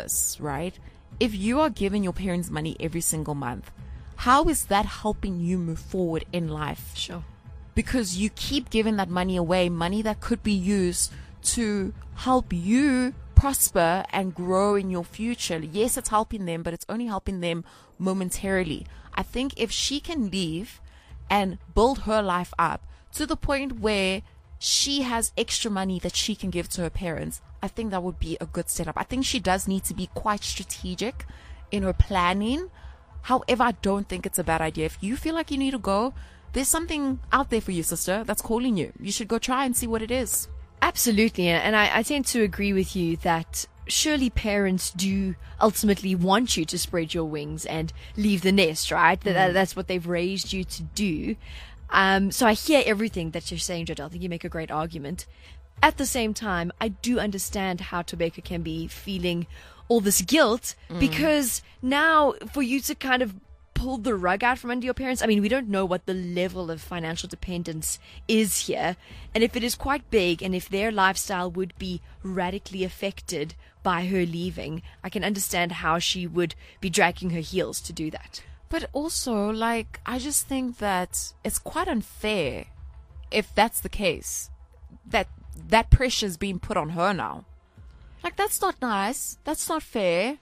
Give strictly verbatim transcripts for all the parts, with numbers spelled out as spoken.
this, right? If you are giving your parents money every single month, how is that helping you move forward in life? Sure. Because you keep giving that money away, money that could be used to help you prosper and grow in your future. Yes, it's helping them, but it's only helping them momentarily. I think if she can leave and build her life up to the point where she has extra money that she can give to her parents, I think that would be a good setup. I think she does need to be quite strategic in her planning. However, I don't think it's a bad idea. If you feel like you need to go, there's something out there for you, sister, that's calling you. You should go try and see what it is. Absolutely. And I, I tend to agree with you that surely parents do ultimately want you to spread your wings and leave the nest, right? Mm. That, that's what they've raised you to do. Um, so I hear everything that you're saying, Jodelle. I think you make a great argument. At the same time, I do understand how Thobeka can be feeling all this guilt mm. because now for you to kind of pull the rug out from under your parents, I mean, we don't know what the level of financial dependence is here. And if it is quite big and if their lifestyle would be radically affected by her leaving, I can understand how she would be dragging her heels to do that. But also, like, I just think that it's quite unfair if that's the case, that that pressure is being put on her now. Like, that's not nice. That's not fair.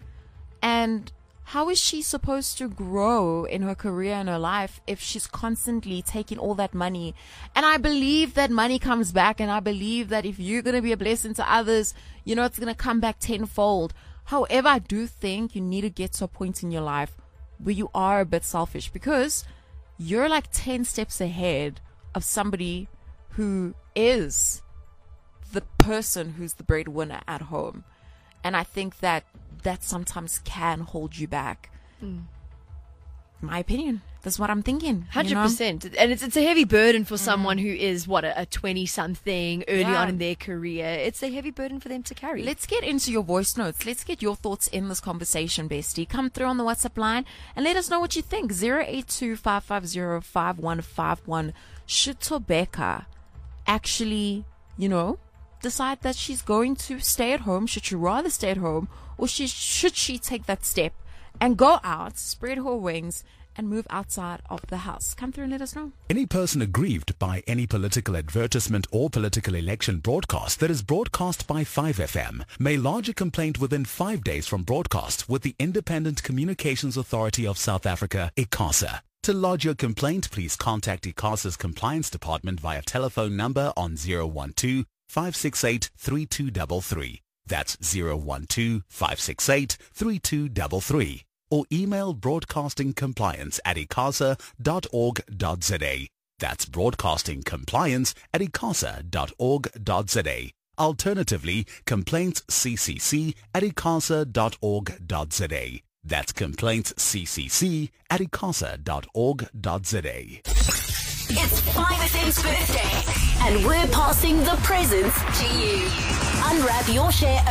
And how is she supposed to grow in her career and her life if she's constantly taking all that money? And I believe that money comes back, and I believe that if you're going to be a blessing to others, you know, it's going to come back tenfold. However, I do think you need to get to a point in your life where you are a bit selfish, because you're like ten steps ahead of somebody who is the person who's the breadwinner at home. And I think that that sometimes can hold you back. Mm. My opinion. That's what I'm thinking. one hundred percent. You know? And it's it's a heavy burden for mm. someone who is, what, a twenty-something, early yeah. on in their career. It's a heavy burden for them to carry. Let's get into your voice notes. Let's get your thoughts in this conversation, bestie. Come through on the WhatsApp line and let us know what you think. zero eight two, five five zero, five one five one. Should Thobeka actually, you know, decide that she's going to stay at home? Should she rather stay at home, or she, should she take that step and go out, spread her wings, and move outside of the house? Come through and let us know. Any person aggrieved by any political advertisement or political election broadcast that is broadcast by five F M may lodge a complaint within five days from broadcast with the Independent Communications Authority of South Africa, ICASA. To lodge your complaint, please contact ICASA's Compliance Department via telephone number on zero one two, five six eight, three two three three. That's zero one two, five six eight, three two three three. Or email broadcastingcompliance at icasa dot org dot za. That's broadcastingcompliance at icasa dot org dot za. Alternatively, complaintsccc at icasa dot org dot za. That's complaintsccc at icasa dot org dot za. It's five F M's birthday, and we're passing the presents to you. Unwrap your share